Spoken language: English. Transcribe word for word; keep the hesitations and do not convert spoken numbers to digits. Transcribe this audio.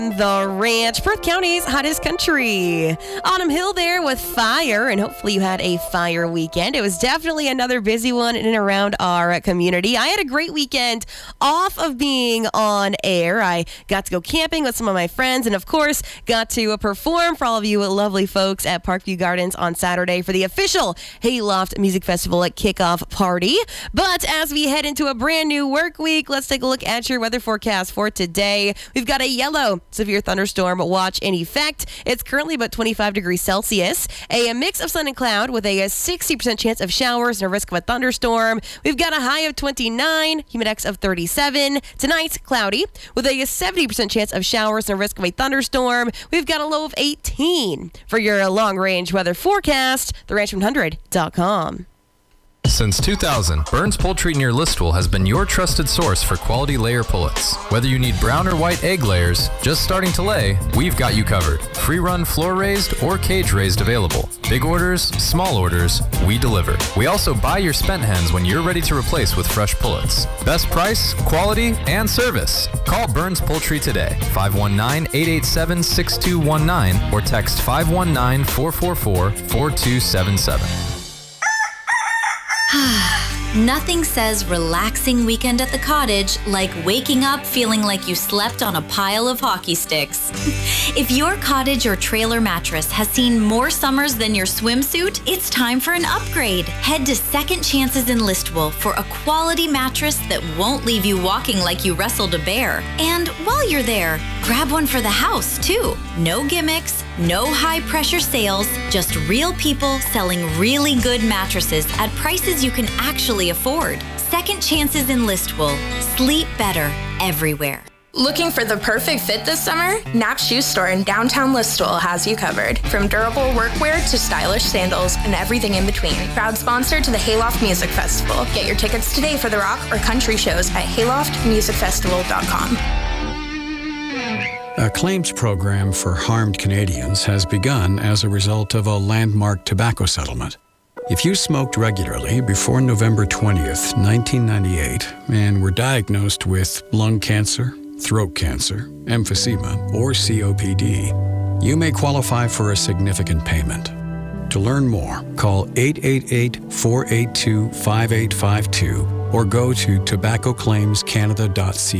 The Ranch, Perth County's hottest country. Autumn Hill there with Fire, and hopefully you had a fire weekend. It was definitely another busy one in and around our community. I had a great weekend off of being on air. I got to go camping with some of my friends, and of course, got to perform for all of you lovely folks at Parkview Gardens on Saturday for the official Hayloft Music Festival at kickoff party. But as we head into a brand new work week, let's take a look at your weather forecast for today. We've got a yellow severe thunderstorm watch in effect. It's currently about twenty-five degrees Celsius. A mix of sun and cloud with a sixty percent chance of showers and a risk of a thunderstorm. We've got a high of twenty-nine, humidex of thirty-seven. Tonight, cloudy with a seventy percent chance of showers and a risk of a thunderstorm. We've got a low of eighteen. For your long-range weather forecast, the ranch one hundred dot com. Since two thousand, Burns Poultry near Listowel has been your trusted source for quality layer pullets. Whether you need brown or white egg layers, just starting to lay, we've got you covered. Free run, floor raised, or cage raised available. Big orders, small orders, we deliver. We also buy your spent hens when you're ready to replace with fresh pullets. Best price, quality, and service. Call Burns Poultry today, five one nine, eight eight seven, six two one nine, or text five one nine, four four four, four two seven seven. Nothing says relaxing weekend at the cottage like waking up feeling like you slept on a pile of hockey sticks. If your cottage or trailer mattress has seen more summers than your swimsuit, it's time for an upgrade. Head to Second Chances in Listowel for a quality mattress that won't leave you walking like you wrestled a bear. And while you're there, grab one for the house too. No gimmicks, no high-pressure sales, just real people selling really good mattresses at prices you can actually afford. Second Chances in Listowel. Sleep better everywhere. Looking for the perfect fit this summer? Knapp Shoe Store in downtown Listowel has you covered. From durable workwear to stylish sandals and everything in between. Proud sponsor to the Hayloft Music Festival. Get your tickets today for the rock or country shows at hayloft music festival dot com. A claims program for harmed Canadians has begun as a result of a landmark tobacco settlement. If you smoked regularly before November twentieth, nineteen ninety-eight, and were diagnosed with lung cancer, throat cancer, emphysema, or C O P D, you may qualify for a significant payment. To learn more, call eight eight eight, four eight two, five eight five two or go to tobacco claims canada dot c a.